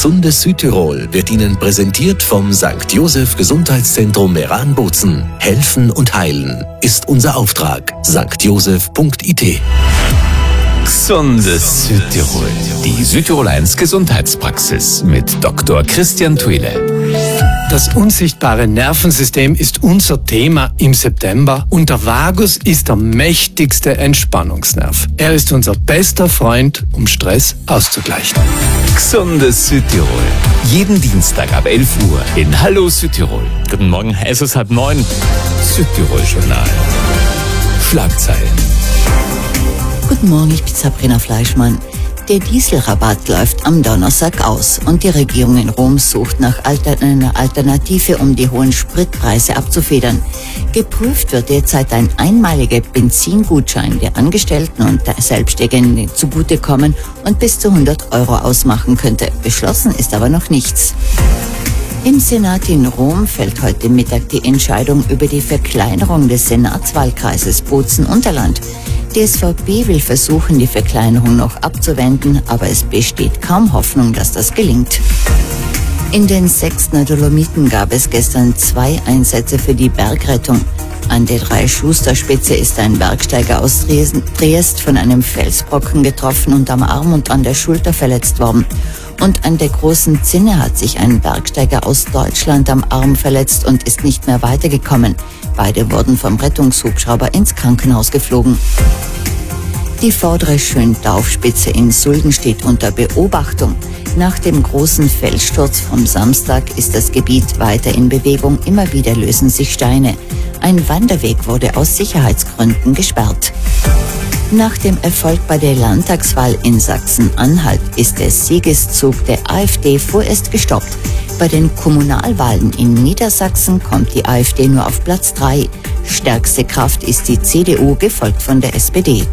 Gesundes Südtirol wird Ihnen präsentiert vom St. Joseph Gesundheitszentrum Meran-Bozen. Helfen und heilen ist unser Auftrag. stjoseph.it. Gesundes Südtirol. Die Südtirol 1 Gesundheitspraxis mit Dr. Christian Thuile. Das unsichtbare Nervensystem ist unser Thema im September und der Vagus ist der mächtigste Entspannungsnerv. Er ist unser bester Freund, um Stress auszugleichen. Gesundes Südtirol. Jeden Dienstag ab 11 Uhr in Hallo Südtirol. Guten Morgen, es ist 8:30. Südtirol-Journal. Schlagzeilen. Guten Morgen, ich bin Sabrina Fleischmann. Der Dieselrabatt läuft am Donnerstag aus und die Regierung in Rom sucht nach einer Alternative, um die hohen Spritpreise abzufedern. Geprüft wird derzeit ein einmaliger Benzingutschein, der Angestellten und der Selbstständigen zugutekommen und bis zu 100 € ausmachen könnte. Beschlossen ist aber noch nichts. Im Senat in Rom fällt heute Mittag die Entscheidung über die Verkleinerung des Senatswahlkreises Bozen-Unterland. Die SVP will versuchen, die Verkleinerung noch abzuwenden, aber es besteht kaum Hoffnung, dass das gelingt. In den Sechstner Dolomiten gab es gestern 2 Einsätze für die Bergrettung. An der Drei-Schuster-Spitze ist ein Bergsteiger aus Triest von einem Felsbrocken getroffen und am Arm und an der Schulter verletzt worden. Und an der Großen Zinne hat sich ein Bergsteiger aus Deutschland am Arm verletzt und ist nicht mehr weitergekommen. Beide wurden vom Rettungshubschrauber ins Krankenhaus geflogen. Die vordere Schöntaufspitze in Sulden steht unter Beobachtung. Nach dem großen Felssturz vom Samstag ist das Gebiet weiter in Bewegung. Immer wieder lösen sich Steine. Ein Wanderweg wurde aus Sicherheitsgründen gesperrt. Nach dem Erfolg bei der Landtagswahl in Sachsen-Anhalt ist der Siegeszug der AfD vorerst gestoppt. Bei den Kommunalwahlen in Niedersachsen kommt die AfD nur auf Platz 3. Stärkste Kraft ist die CDU, gefolgt von der SPD.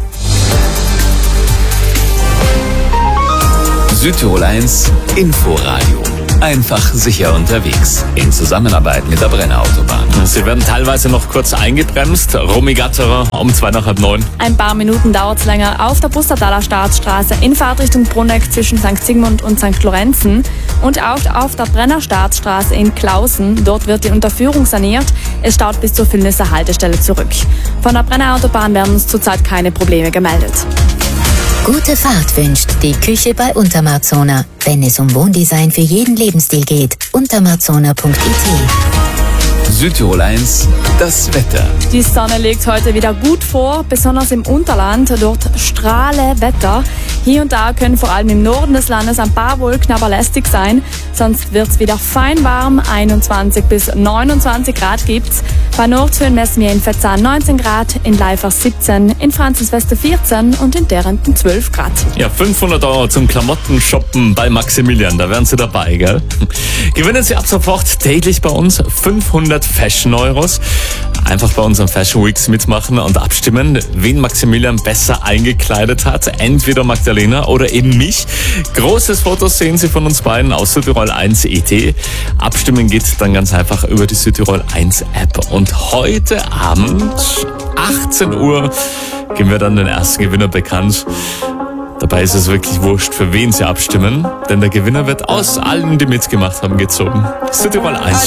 Südtirol 1 Inforadio. Einfach sicher unterwegs. In Zusammenarbeit mit der Brenner Autobahn. Sie werden teilweise noch kurz eingebremst. Romy-Gatterer um 8:45. Ein paar Minuten dauert es länger auf der Pustertaler Staatsstraße in Fahrtrichtung Bruneck zwischen St. Sigmund und St. Lorenzen. Und auch auf der Brenner Staatsstraße in Klausen. Dort wird die Unterführung saniert. Es staut bis zur Villnisser Haltestelle zurück. Von der Brenner Autobahn werden uns zurzeit keine Probleme gemeldet. Gute Fahrt wünscht die Küche bei Untermarzona. Wenn es um Wohndesign für jeden Lebensstil geht, untermarzona.it. Südtirol 1, das Wetter. Die Sonne liegt heute wieder gut vor, besonders im Unterland. Dort strahle Wetter. Hier und da können vor allem im Norden des Landes ein paar Wolken aber lästig sein. Sonst wird es wieder fein warm. 21 bis 29 Grad gibt's. Bei Nordhöhen messen wir in Vetzahn 19 Grad, in Leifers 17, in Franzensweste 14 und in Derrenten 12 Grad. Ja, 500 € zum Klamotten-Shoppen bei Maximilian, da wären Sie dabei, gell? Gewinnen Sie ab sofort täglich bei uns 500 Fashion-Euros. Einfach bei unseren Fashion Weeks mitmachen und abstimmen, wen Maximilian besser eingekleidet hat. Entweder Magdalena oder eben mich. Großes Foto sehen Sie von uns beiden aus Südtirol 1 ET. Abstimmen geht dann ganz einfach über die Südtirol 1 App. Und heute Abend, 18 Uhr, geben wir dann den ersten Gewinner bekannt. Dabei ist es wirklich wurscht, für wen Sie abstimmen, denn der Gewinner wird aus allen, die mitgemacht haben, gezogen. Südtirol 1.